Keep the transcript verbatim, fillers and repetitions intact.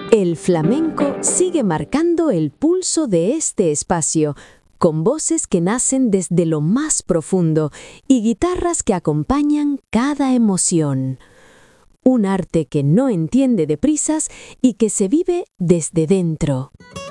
El flamenco sigue marcando el pulso de este espacio, con voces que nacen desde lo más profundo y guitarras que acompañan cada emoción. Un arte que no entiende de prisas y que se vive desde dentro.